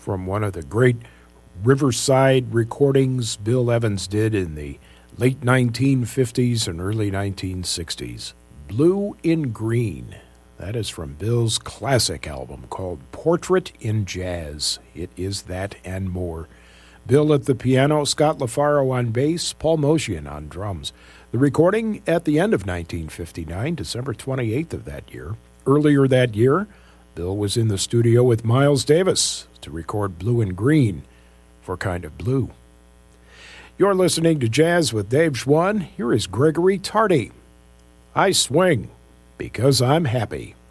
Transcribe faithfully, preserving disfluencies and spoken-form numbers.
from one of the great Riverside recordings Bill Evans did in the late nineteen fifties and early nineteen sixties. Blue in Green. That is from Bill's classic album called Portrait in Jazz. It is that and more. Bill at the piano, Scott LaFaro on bass, Paul Motian on drums. The recording at the end of nineteen fifty-nine, December twenty-eighth of that year. Earlier that year, Bill was in the studio with Miles Davis to record Blue and Green for Kind of Blue. You're listening to Jazz with Dave Schwann. Here is Gregory Tardy. I swing because I'm happy.